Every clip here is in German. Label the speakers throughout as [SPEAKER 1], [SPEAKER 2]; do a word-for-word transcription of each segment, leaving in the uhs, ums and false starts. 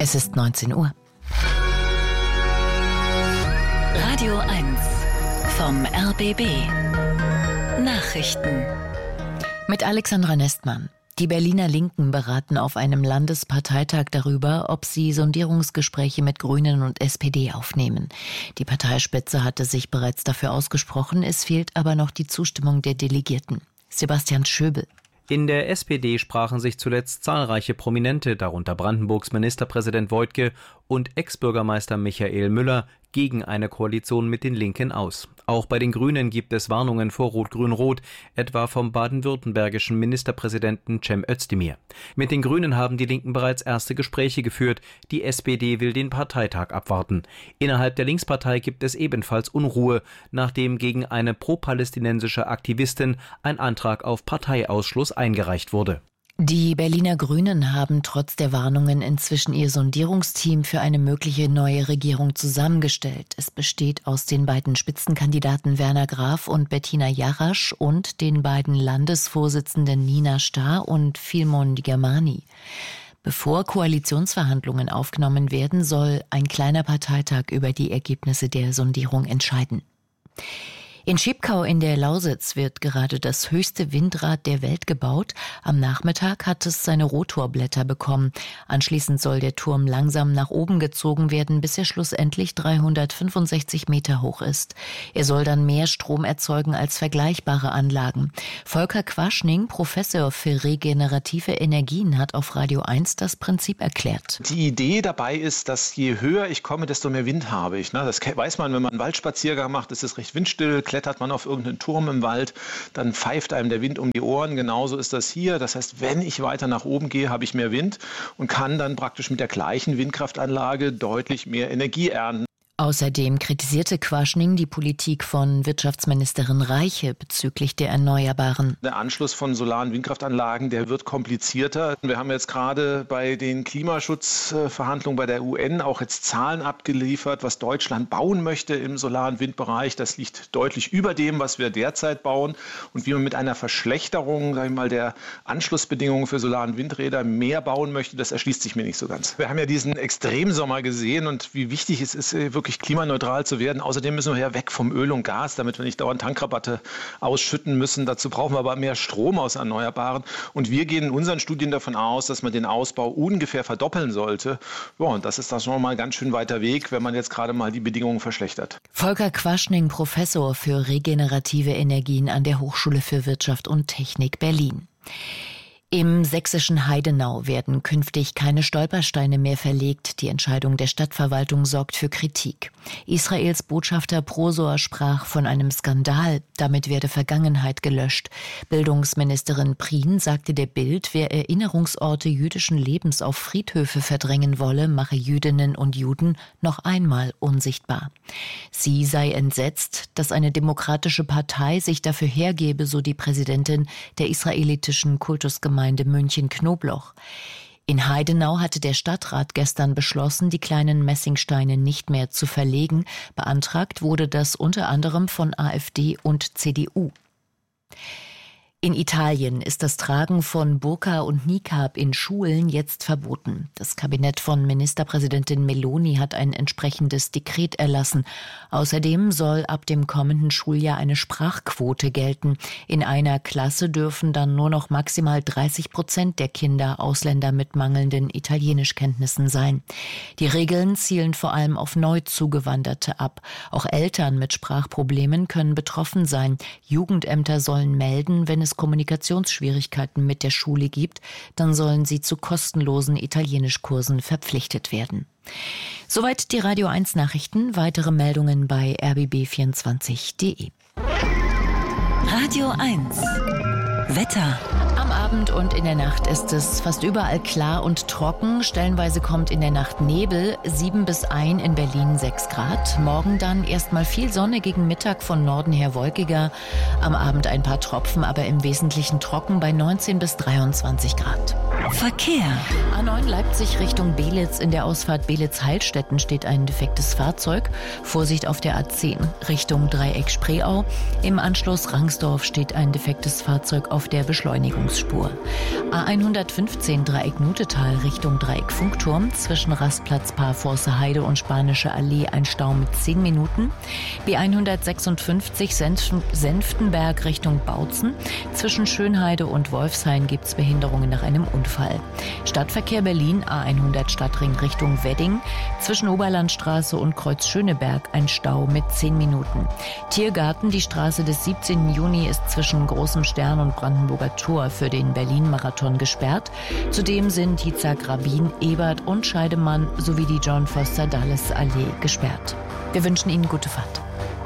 [SPEAKER 1] Es ist neunzehn Uhr.
[SPEAKER 2] Radio eins vom R B B. Nachrichten.
[SPEAKER 1] Mit Alexandra Nestmann. Die Berliner Linken beraten auf einem Landesparteitag darüber, ob sie Sondierungsgespräche mit Grünen und S P D aufnehmen. Die Parteispitze hatte sich bereits dafür ausgesprochen, es fehlt aber noch die Zustimmung der Delegierten. Sebastian Schöbel.
[SPEAKER 3] In der S P D sprachen sich zuletzt zahlreiche Prominente, darunter Brandenburgs Ministerpräsident Woidke und Ex-Bürgermeister Michael Müller, gegen eine Koalition mit den Linken aus. Auch bei den Grünen gibt es Warnungen vor Rot-Grün-Rot, etwa vom baden-württembergischen Ministerpräsidenten Cem Özdemir. Mit den Grünen haben die Linken bereits erste Gespräche geführt. Die S P D will den Parteitag abwarten. Innerhalb der Linkspartei gibt es ebenfalls Unruhe, nachdem gegen eine pro-palästinensische Aktivistin ein Antrag auf Parteiausschluss eingereicht wurde.
[SPEAKER 1] Die Berliner Grünen haben trotz der Warnungen inzwischen ihr Sondierungsteam für eine mögliche neue Regierung zusammengestellt. Es besteht aus den beiden Spitzenkandidaten Werner Graf und Bettina Jarasch und den beiden Landesvorsitzenden Nina Starr und Philemon Digamani. Bevor Koalitionsverhandlungen aufgenommen werden, soll ein kleiner Parteitag über die Ergebnisse der Sondierung entscheiden. In Schipkau in der Lausitz wird gerade das höchste Windrad der Welt gebaut. Am Nachmittag hat es seine Rotorblätter bekommen. Anschließend soll der Turm langsam nach oben gezogen werden, bis er schlussendlich dreihundertfünfundsechzig Meter hoch ist. Er soll dann mehr Strom erzeugen als vergleichbare Anlagen. Volker Quaschning, Professor für regenerative Energien, hat auf Radio eins das Prinzip erklärt.
[SPEAKER 4] Die Idee dabei ist, dass je höher ich komme, desto mehr Wind habe ich. Das weiß man, wenn man einen Waldspaziergang macht, ist es recht windstill. Klettert man auf irgendeinen Turm im Wald, dann pfeift einem der Wind um die Ohren. Genauso ist das hier. Das heißt, wenn ich weiter nach oben gehe, habe ich mehr Wind und kann dann praktisch mit der gleichen Windkraftanlage deutlich mehr Energie ernten.
[SPEAKER 1] Außerdem kritisierte Quaschning die Politik von Wirtschaftsministerin Reiche bezüglich der Erneuerbaren.
[SPEAKER 4] Der Anschluss von Solar- und Windkraftanlagen, der wird komplizierter. Wir haben jetzt gerade bei den Klimaschutzverhandlungen bei der U N auch jetzt Zahlen abgeliefert, was Deutschland bauen möchte im Solar- und Windbereich. Das liegt deutlich über dem, was wir derzeit bauen. Und wie man mit einer Verschlechterung, sag ich mal, der Anschlussbedingungen für Solar- und Windräder mehr bauen möchte, das erschließt sich mir nicht so ganz. Wir haben ja diesen Extremsommer gesehen und wie wichtig es ist, wirklich klimaneutral zu werden. Außerdem müssen wir ja weg vom Öl und Gas, damit wir nicht dauernd Tankrabatte ausschütten müssen. Dazu brauchen wir aber mehr Strom aus Erneuerbaren. Und wir gehen in unseren Studien davon aus, dass man den Ausbau ungefähr verdoppeln sollte. Ja, und das ist dann schon mal ein ganz schön weiter Weg, wenn man jetzt gerade mal die Bedingungen verschlechtert.
[SPEAKER 1] Volker Quaschning, Professor für regenerative Energien an der Hochschule für Wirtschaft und Technik Berlin. Im sächsischen Heidenau werden künftig keine Stolpersteine mehr verlegt. Die Entscheidung der Stadtverwaltung sorgt für Kritik. Israels Botschafter Prosor sprach von einem Skandal. Damit werde Vergangenheit gelöscht. Bildungsministerin Prien sagte der Bild, wer Erinnerungsorte jüdischen Lebens auf Friedhöfe verdrängen wolle, mache Jüdinnen und Juden noch einmal unsichtbar. Sie sei entsetzt, dass eine demokratische Partei sich dafür hergebe, so die Präsidentin der israelitischen Kultusgemeinde München-Knobloch. In Heidenau hatte der Stadtrat gestern beschlossen, die kleinen Messingsteine nicht mehr zu verlegen. Beantragt wurde das unter anderem von AfD und C D U. In Italien ist das Tragen von Burka und Niqab in Schulen jetzt verboten. Das Kabinett von Ministerpräsidentin Meloni hat ein entsprechendes Dekret erlassen. Außerdem soll ab dem kommenden Schuljahr eine Sprachquote gelten. In einer Klasse dürfen dann nur noch maximal dreißig Prozent der Kinder Ausländer mit mangelnden Italienischkenntnissen sein. Die Regeln zielen vor allem auf Neuzugewanderte ab. Auch Eltern mit Sprachproblemen können betroffen sein. Jugendämter sollen melden, wenn es Kommunikationsschwierigkeiten mit der Schule gibt, dann sollen sie zu kostenlosen Italienischkursen verpflichtet werden. Soweit die Radio eins Nachrichten. Weitere Meldungen bei r b b vierundzwanzig punkt d e.
[SPEAKER 2] Radio eins Wetter.
[SPEAKER 1] Am Abend und in der Nacht ist es fast überall klar und trocken. Stellenweise kommt in der Nacht Nebel, sieben bis eins in Berlin sechs Grad. Morgen dann erstmal viel Sonne, gegen Mittag von Norden her wolkiger. Am Abend ein paar Tropfen, aber im Wesentlichen trocken bei neunzehn bis dreiundzwanzig Grad.
[SPEAKER 2] Verkehr.
[SPEAKER 1] A neun Leipzig Richtung Belitz. In der Ausfahrt Belitz-Heilstätten steht ein defektes Fahrzeug. Vorsicht auf der A zehn Richtung Dreieck Spreeau. Im Anschluss Rangsdorf steht ein defektes Fahrzeug auf der Beschleunigungs Ausspur. A hundertfünfzehn Dreieck Nutetal Richtung Dreieck Funkturm, zwischen Rastplatz Parforce Heide und Spanische Allee ein Stau mit zehn Minuten. B hundertsechsundfünfzig Senf- Senftenberg Richtung Bautzen, zwischen Schönheide und Wolfshain gibt es Behinderungen nach einem Unfall. Stadtverkehr Berlin A hundert Stadtring Richtung Wedding, zwischen Oberlandstraße und Kreuz Schöneberg ein Stau mit zehn Minuten. Tiergarten, die Straße des siebzehnten Juni ist zwischen Großem Stern und Brandenburger Tor für den Berlin-Marathon gesperrt. Zudem sind Yitzhak Rabin, Ebert und Scheidemann sowie die John Foster Dulles Allee gesperrt. Wir wünschen Ihnen gute Fahrt.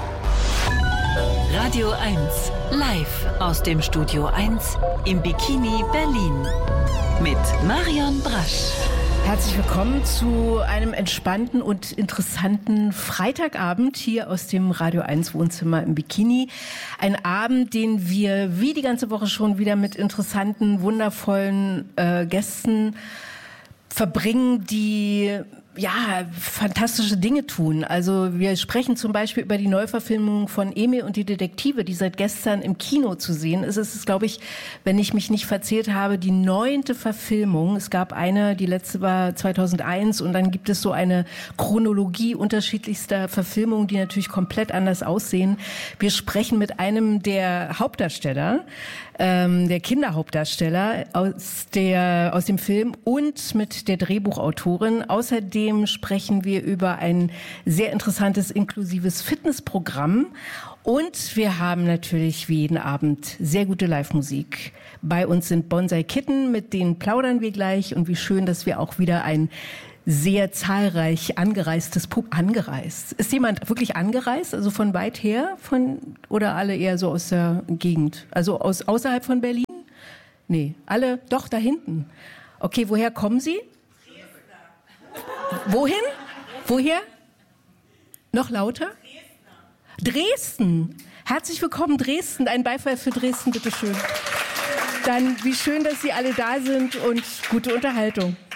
[SPEAKER 2] Radio eins, live aus dem Studio eins im Bikini Berlin mit Marion Brasch.
[SPEAKER 5] Herzlich willkommen zu einem entspannten und interessanten Freitagabend hier aus dem Radio eins Wohnzimmer im Bikini. Ein Abend, den wir wie die ganze Woche schon wieder mit interessanten, wundervollen äh, Gästen verbringen, die ja fantastische Dinge tun. Also wir sprechen zum Beispiel über die Neuverfilmung von Emil und die Detektive, die seit gestern im Kino zu sehen ist. Es ist, glaube ich, wenn ich mich nicht verzählt habe, die neunte Verfilmung. Es gab eine, die letzte war zweitausendeins und dann gibt es so eine Chronologie unterschiedlichster Verfilmungen, die natürlich komplett anders aussehen. Wir sprechen mit einem der Hauptdarsteller, ähm, der Kinderhauptdarsteller aus der aus dem Film und mit der Drehbuchautorin. Außerdem sprechen wir über ein sehr interessantes inklusives Fitnessprogramm und wir haben natürlich wie jeden Abend sehr gute Live-Musik. Bei uns sind Bonsai Kitten, mit denen plaudern wir gleich und wie schön, dass wir auch wieder ein sehr zahlreich angereistes Publikum. Angereist? Ist jemand wirklich angereist, also von weit her, von oder alle eher so aus der Gegend? Also aus außerhalb von Berlin? Nee, alle doch da hinten. Okay, woher kommen Sie? Wohin? Woher? Noch lauter? Dresden. Dresden. Herzlich willkommen, Dresden. Ein Beifall für Dresden, bitteschön. Dann, wie schön, dass Sie alle da sind und gute Unterhaltung.